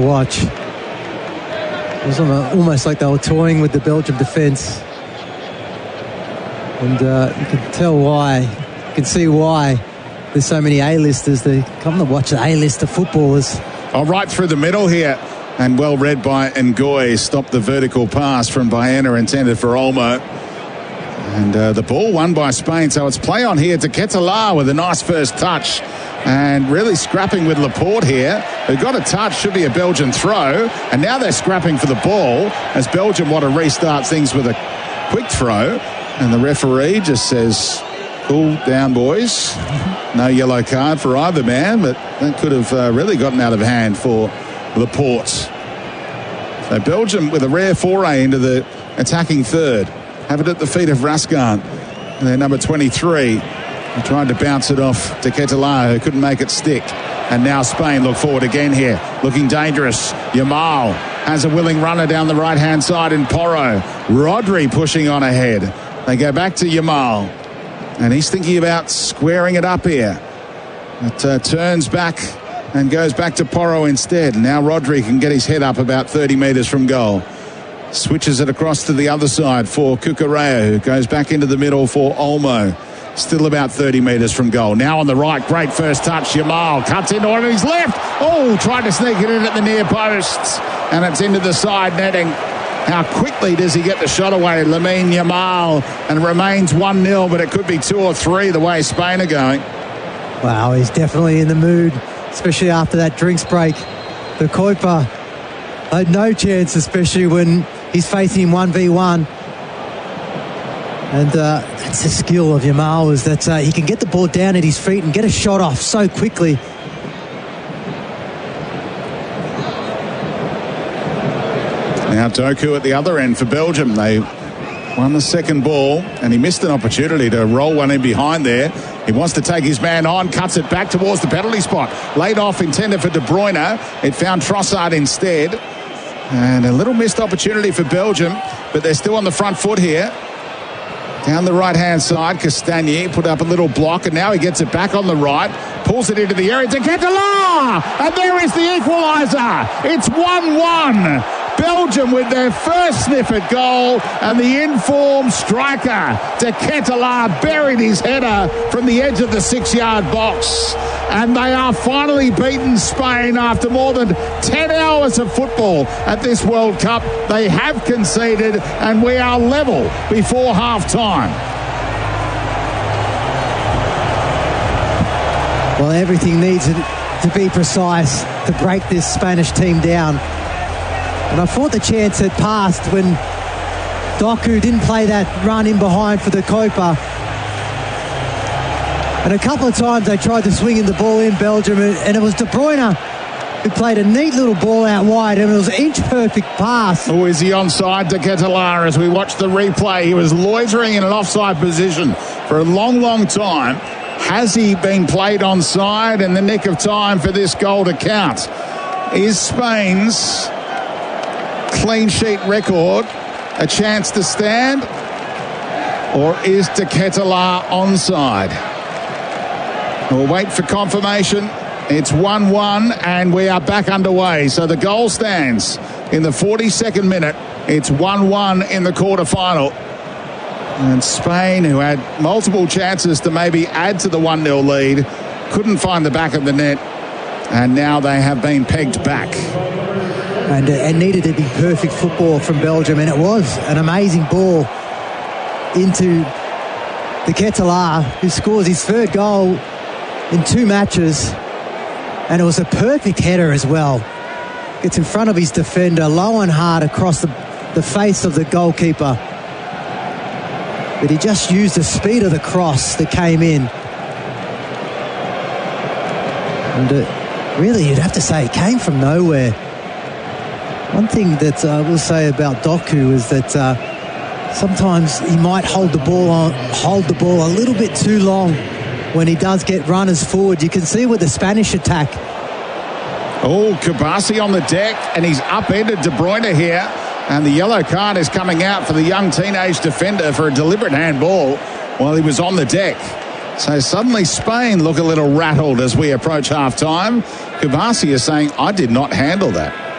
watch. It was almost like they were toying with the Belgium defence. And you can tell why. You can see why there's so many A-listers. They come to watch the A-lister footballers. Oh, right through the middle here. And well read by Ngoy. Stopped the vertical pass from Baena intended for Olmo. And the ball won by Spain. So it's play on here to Ketelaar with a nice first touch. And really scrapping with Laporte here, who got a touch, should be a Belgian throw. And now they're scrapping for the ball as Belgium want to restart things with a quick throw. And the referee just says, cool down, boys. No yellow card for either man, but that could have really gotten out of hand for Laporte. So Belgium with a rare foray into the attacking third. Have it at the feet of Raskan. Their number 23. He tried to bounce it off to Ketelaar, who couldn't make it stick. And now Spain look forward again here. Looking dangerous. Yamal has a willing runner down the right-hand side in Porro. Rodri pushing on ahead. They go back to Yamal. And he's thinking about squaring it up here. It turns back and goes back to Porro instead. Now Rodri can get his head up about 30 metres from goal. Switches it across to the other side for Cucurella, who goes back into the middle for Olmo. Still about 30 metres from goal. Now on the right, great first touch. Yamal cuts into on his left. Oh, tried to sneak it in at the near posts. And it's into the side netting. How quickly does he get the shot away? Lamine Yamal, and remains 1-0, but it could be 2 or 3 the way Spain are going. Wow, he's definitely in the mood, especially after that drinks break. The Kuiper had no chance, especially when he's facing him 1v1. And that's the skill of Yamal, is that he can get the ball down at his feet and get a shot off so quickly. Now Doku at the other end for Belgium. They won the second ball, and he missed an opportunity to roll one in behind there. He wants to take his man on, cuts it back towards the penalty spot. Laid off, intended for De Bruyne. It found Trossard instead. And a little missed opportunity for Belgium, but they're still on the front foot here. Down the right-hand side, Castagni put up a little block, and now he gets it back on the right, pulls it into the area to Ketelaar, and there is the equaliser. It's 1-1. Belgium with their first sniff at goal, and the informed striker de Ketelaar buried his header from the edge of the 6-yard box. And they are finally beaten Spain after more than 10 hours of football at this World Cup. They have conceded, and we are level before half-time. Well, everything needs to be precise to break this Spanish team down. And I thought the chance had passed when Doku didn't play that run in behind for the Kuiper. And a couple of times they tried to swing in the ball in Belgium, and it was De Bruyne who played a neat little ball out wide, and it was an inch-perfect pass. Oh, is he onside to Ketelaar? As we watch the replay, he was loitering in an offside position for a long, long time. Has he been played onside in the nick of time for this goal to count? Is Spain's clean sheet record a chance to stand, or is de Ketelaar onside? We'll wait for confirmation. It's 1-1 and we are back underway. So the goal stands in the 42nd minute. It's 1-1 in the quarterfinal. And Spain, who had multiple chances to maybe add to the 1-0 lead, couldn't find the back of the net. And now they have been pegged back. And it needed to be perfect football from Belgium, and it was an amazing ball into de Ketelaar, who scores his third goal in 2 matches, and it was a perfect header as well. Gets in front of his defender, low and hard across the face of the goalkeeper. But he just used the speed of the cross that came in. And really, you'd have to say it came from nowhere. One thing that I will say about Doku is that sometimes he might hold the ball a little bit too long when he does get runners forward. You can see with the Spanish attack. Oh, Kubasi on the deck, and he's upended De Bruyne here. And the yellow card is coming out for the young teenage defender for a deliberate handball while he was on the deck. So suddenly Spain look a little rattled as we approach half-time. Kubasi is saying, I did not handle that.